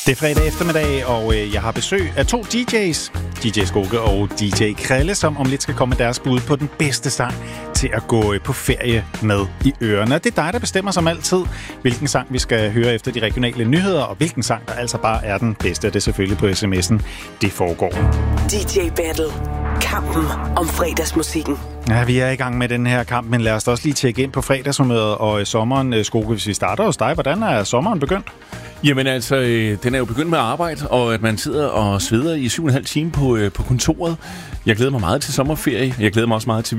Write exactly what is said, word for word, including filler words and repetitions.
Det er fredag eftermiddag, og jeg har besøg af to D J's. D J Skoke og D J Krille, som om lidt skal komme med deres bud på den bedste sang til at gå på ferie med i ørerne. Det er dig, der bestemmer som altid, hvilken sang vi skal høre efter de regionale nyheder, og hvilken sang, der altså bare er den bedste. Det er selvfølgelig på sms'en. Det foregår. D J Battle. Kampen om fredagsmusikken. Ja, vi er i gang med den her kamp, men lad os da også lige tjekke ind på fredagshumøret og sommeren. Skoke, hvis vi starter hos dig, hvordan er sommeren begyndt? Jamen altså, øh, den er jo begyndt med at arbejde, og at man sidder og sveder i syv og en halv time på, øh, på kontoret. Jeg glæder mig meget til sommerferie. Jeg glæder mig også meget til